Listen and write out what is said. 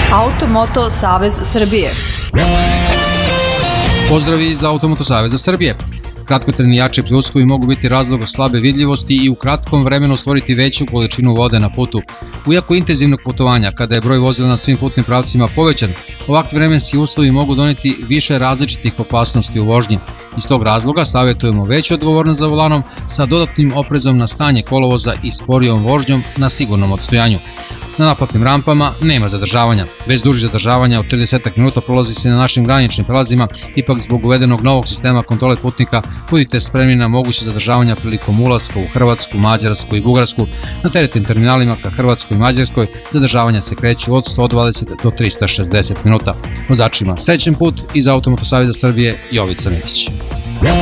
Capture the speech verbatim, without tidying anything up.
Automoto Savez Srbije. Pozdrav iz Automoto Saveza Srbije. Kratkotrajni jači pljuskovi mogu biti razlog slabe vidljivosti i u kratkom vremenu stvoriti veću količinu vode na putu. U jako intenzivnog putovanja, kada je broj vozila na svim putnim pravcima povećan, ovakvi vremenski uslovi mogu doneti više različitih opasnosti u vožnji. Iz tog razloga savjetujemo veću odgovornost za volanom sa dodatnim oprezom na stanje kolovoza i sporijom vožnjom na sigurnom odstojanju. Na naplatnim rampama nema zadržavanja. Bez dužih zadržavanja od trideset minuta prolazi se na našim graničnim prelazima, ipak zbog uvedenog novog sistema kontrole putnika budite spremni na moguće zadržavanja prilikom ulaska u Hrvatsku, Mađarsku i Bugarsku. Na teretnim terminalima ka Hrvatskoj i Mađarskoj zadržavanja se kreću od sto dvadeset do trista šezdeset minuta. Vozačima srećan put. Iz Automoto Saveza Srbije, Jovica Mitić.